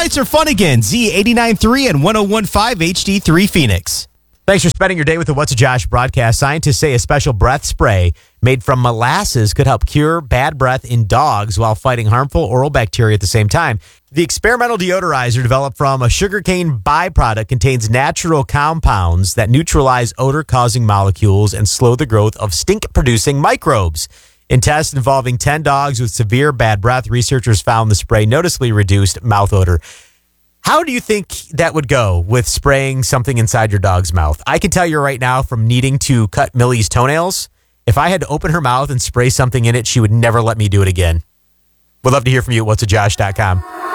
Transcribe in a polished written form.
nights are fun again. Z89.3 and 101.5 HD3 Phoenix. Thanks for spending your day with the What's a Josh broadcast. Scientists say a special breath spray made from molasses could help cure bad breath in dogs while fighting harmful oral bacteria at the same time. The experimental deodorizer developed from a sugarcane byproduct contains natural compounds that neutralize odor-causing molecules and slow the growth of stink-producing microbes. In tests involving 10 dogs with severe bad breath, researchers found the spray noticeably reduced mouth odor. How do you think that would go with spraying something inside your dog's mouth? I can tell you right now from needing to cut Millie's toenails, if I had to open her mouth and spray something in it, she would never let me do it again. We'd love to hear from you at whatsajosh.com.